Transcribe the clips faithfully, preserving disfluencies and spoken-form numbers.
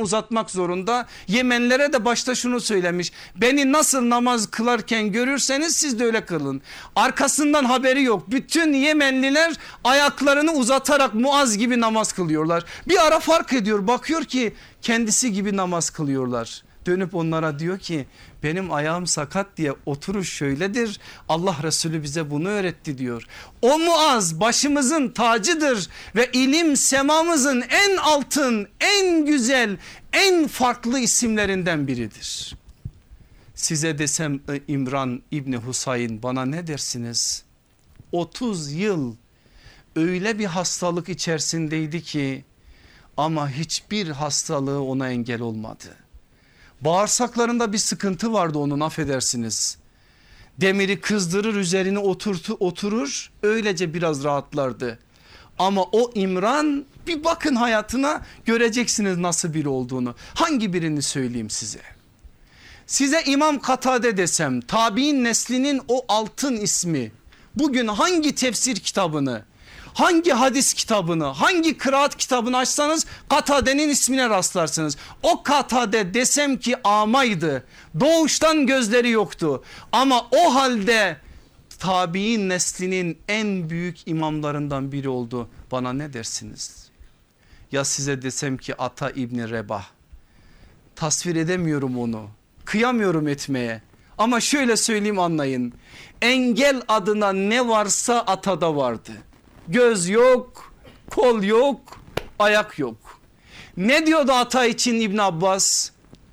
uzatmak zorunda. Yemenlere de başta şunu söylemiş: beni nasıl namaz kılarken görürseniz siz de öyle kılın. Arkasından haberi yok. Bütün Yemenliler ayaklarını uzatarak Muaz gibi namaz kılıyorlar. Bir ara fark ediyor, bakıyor ki kendisi gibi namaz kılıyorlar. Dönüp onlara diyor ki benim ayağım sakat diye oturuş şöyledir. Allah Resulü bize bunu öğretti diyor. O Muaz başımızın tacıdır ve ilim semamızın en altın, en güzel, en farklı isimlerinden biridir. Size desem İmran İbni Husayn, bana ne dersiniz? otuz yıl öyle bir hastalık içerisindeydi ki ama hiçbir hastalığı ona engel olmadı. Bağırsaklarında bir sıkıntı vardı onun, affedersiniz. Demiri kızdırır, üzerine oturtu, oturur, öylece biraz rahatlardı. Ama o İmran, bir bakın hayatına, göreceksiniz nasıl biri olduğunu. Hangi birini söyleyeyim size? Size İmam Katade desem, tabi'in neslinin o altın ismi, bugün hangi tefsir kitabını, hangi hadis kitabını, hangi kıraat kitabını açsanız Katade'nin ismine rastlarsınız. O Katade desem ki amaydı, doğuştan gözleri yoktu ama o halde tabi'in neslinin en büyük imamlarından biri oldu. Bana ne dersiniz? Ya size desem ki Ata İbni Rebah, tasvir edemiyorum onu, kıyamıyorum etmeye ama şöyle söyleyeyim, anlayın. Engel adına ne varsa Ata'da vardı. Göz yok, kol yok, ayak yok. Ne diyordu Ata için İbn Abbas?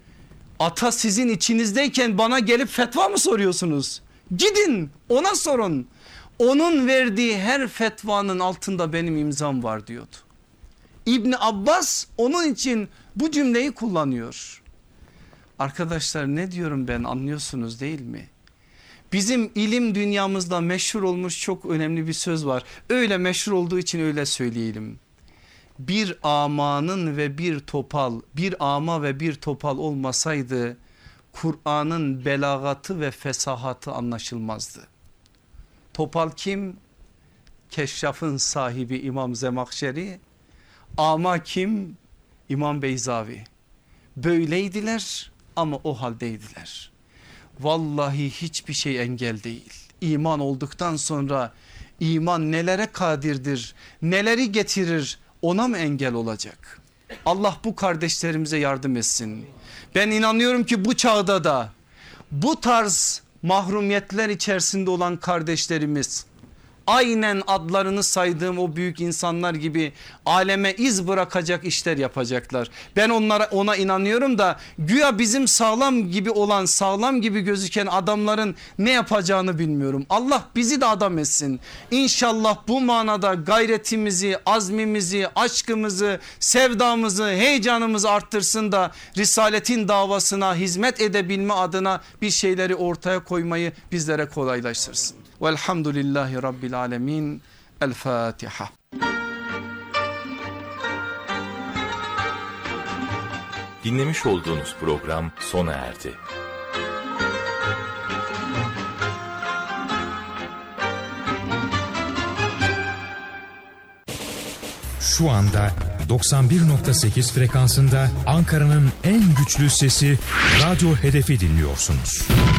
Ata sizin içinizdeyken bana gelip fetva mı soruyorsunuz? Gidin ona sorun. Onun verdiği her fetvanın altında benim imzam var diyordu. İbn Abbas onun için bu cümleyi kullanıyor. Arkadaşlar ne diyorum ben, anlıyorsunuz değil mi? Bizim ilim dünyamızda meşhur olmuş çok önemli bir söz var. Öyle meşhur olduğu için öyle söyleyelim. Bir amanın ve bir topal, bir ama ve bir topal olmasaydı Kur'an'ın belagatı ve fesahatı anlaşılmazdı. Topal kim? Keşşaf'ın sahibi İmam Zemakşeri. Ama kim? İmam Beyzavi. Böyleydiler ama o haldeydiler. Vallahi hiçbir şey engel değil. İman olduktan sonra iman nelere kadirdir, neleri getirir, ona mı engel olacak? Allah bu kardeşlerimize yardım etsin. Ben inanıyorum ki bu çağda da bu tarz mahrumiyetler içerisinde olan kardeşlerimiz aynen adlarını saydığım o büyük insanlar gibi aleme iz bırakacak işler yapacaklar. Ben onlara ona inanıyorum da güya bizim sağlam gibi olan, sağlam gibi gözüken adamların ne yapacağını bilmiyorum. Allah bizi de adam etsin. İnşallah bu manada gayretimizi, azmimizi, aşkımızı, sevdamızı, heyecanımızı arttırsın da Risaletin davasına hizmet edebilme adına bir şeyleri ortaya koymayı bizlere kolaylaştırsın. Velhamdülillahi Rabbil alemin. El Fatiha. Dinlemiş olduğunuz program sona erdi. Şu anda doksan bir nokta sekiz frekansında Ankara'nın en güçlü sesi Radyo Hedef'i dinliyorsunuz.